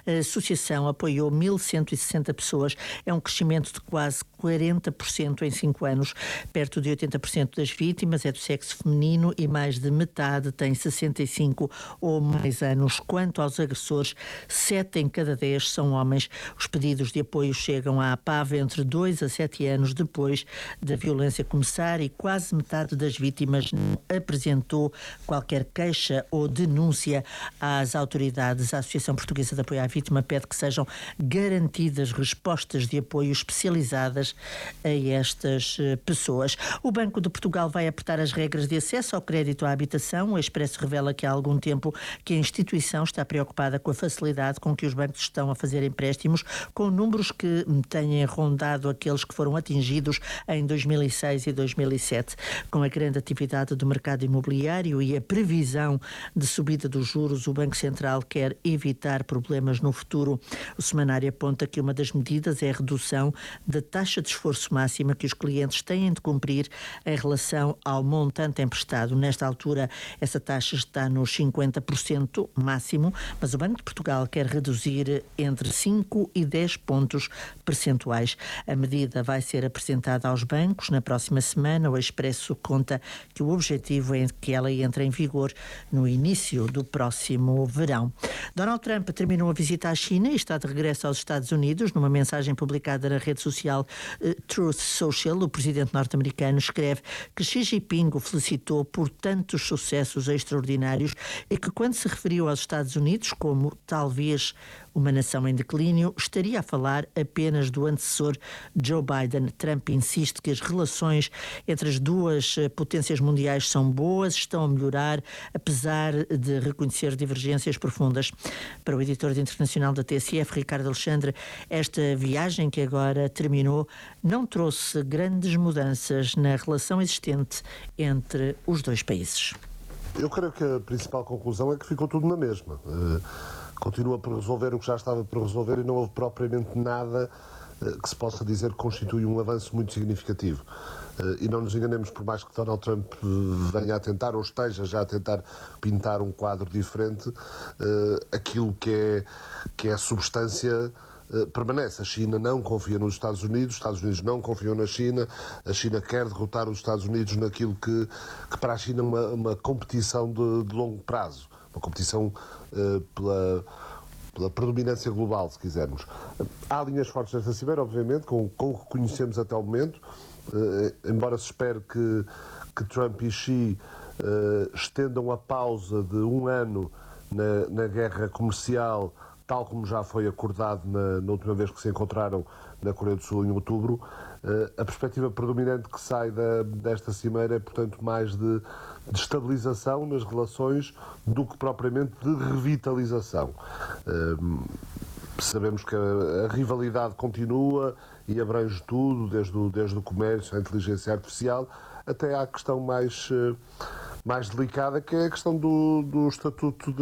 A associação apoiou 1.160 pessoas. É um crescimento de quase 40% em 5 anos. Perto de 80% das vítimas é do sexo feminino e mais de metade tem 65 ou mais anos. Quanto aos agressores, 7 em cada 10 são homens. Os pedidos de apoio chegam à APAV entre 2 a 7 anos depois da violência começar e quase metade das vítimas não apresentou qualquer queixa ou denúncia às autoridades. A Associação Portuguesa de Apoio à Vítima pede que sejam garantidas respostas de apoio especializadas a estas pessoas. O Banco de Portugal vai apertar as regras de acesso ao crédito à habitação. O Expresso revela que há algum tempo que a instituição está preocupada com a facilidade com que os bancos estão a fazer empréstimos, com números que têm rondado aqueles que foram atingidos em 2006 e 2007. Com a grande atividade do mercado imobiliário e a previsão de subida dos juros, o Banco Central quer evitar problemas no futuro. O semanário aponta que uma das medidas é a redução da taxa de esforço máxima que os clientes têm de cumprir em relação ao montante emprestado. Nesta altura, essa taxa está nos 50% máximo, mas o Banco de Portugal quer reduzir entre 5 e 10 pontos percentuais. A medida vai ser apresentada aos bancos na próxima semana. O Expresso conta que o objetivo é que ela entre em vigor no início do próximo verão. Donald Trump terminou a visita à China e está de regresso aos Estados Unidos. Numa mensagem publicada na rede social Truth Social, o presidente norte-americano escreve que Xi Jinping o felicitou por tantos sucessos extraordinários e que, quando se referiu aos Estados Unidos como talvez uma nação em declínio, estaria a falar apenas do antecessor Joe Biden. Trump insiste que as relações entre as duas potências mundiais são boas, estão a melhorar, apesar de reconhecer divergências profundas. Para o editor de internacional da TSF, Ricardo Alexandre, esta viagem que agora terminou não trouxe grandes mudanças na relação existente entre os dois países. Eu creio que a principal conclusão é que ficou tudo na mesma. Continua por resolver o que já estava por resolver e não houve propriamente nada que se possa dizer que constitui um avanço muito significativo. E não nos enganemos, por mais que Donald Trump venha a tentar ou esteja já a tentar pintar um quadro diferente, aquilo que é a substância permanece. A China não confia nos Estados Unidos não confiam na China, a China quer derrotar os Estados Unidos naquilo que para a China é uma competição de longo prazo, uma competição pela predominância global, se quisermos. Há linhas fortes nesta cimeira, obviamente, com o que conhecemos até o momento, embora se espere que Trump e Xi estendam a pausa de 1 ano na guerra comercial, tal como já foi acordado na última vez que se encontraram na Coreia do Sul em outubro. A perspectiva predominante que sai desta cimeira é, portanto, mais de estabilização nas relações do que propriamente de revitalização. Sabemos que a rivalidade continua e abrange tudo, desde o comércio, a inteligência artificial, até à questão mais delicada, que é a questão do Estatuto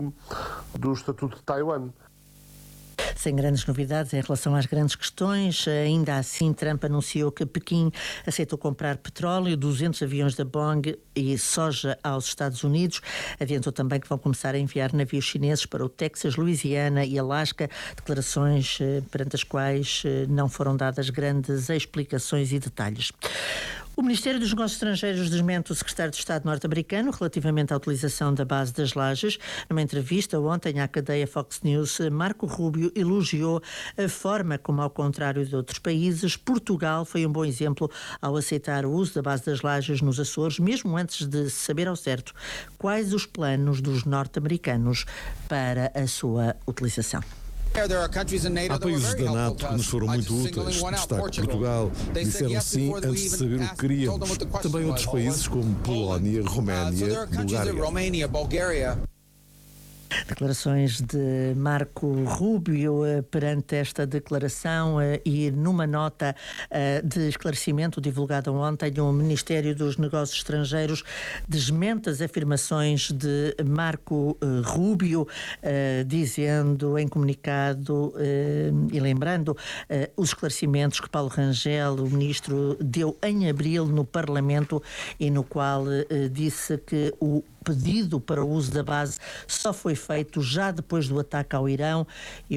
de Taiwan. Sem grandes novidades em relação às grandes questões, ainda assim Trump anunciou que Pequim aceitou comprar petróleo, 200 aviões da Boeing e soja aos Estados Unidos. Adiantou também que vão começar a enviar navios chineses para o Texas, Louisiana e Alasca, declarações perante as quais não foram dadas grandes explicações e detalhes. O Ministério dos Negócios Estrangeiros desmente o secretário de Estado norte-americano relativamente à utilização da base das Lajes. Numa entrevista ontem à cadeia Fox News, Marco Rubio elogiou a forma como, ao contrário de outros países, Portugal foi um bom exemplo ao aceitar o uso da base das Lajes nos Açores, mesmo antes de saber ao certo quais os planos dos norte-americanos para a sua utilização. Há países da NATO que nos foram muito úteis, destaque Portugal, disseram sim antes de saber o que queríamos. Também outros países como Polónia, Roménia, Bulgária. Declarações de Marco Rubio perante esta declaração e numa nota de esclarecimento divulgada ontem, o Ministério dos Negócios Estrangeiros desmente as afirmações de Marco Rubio, dizendo em comunicado e lembrando os esclarecimentos que Paulo Rangel, o ministro, deu em abril no Parlamento e no qual disse que o pedido para o uso da base só foi feito já depois do ataque ao Irão.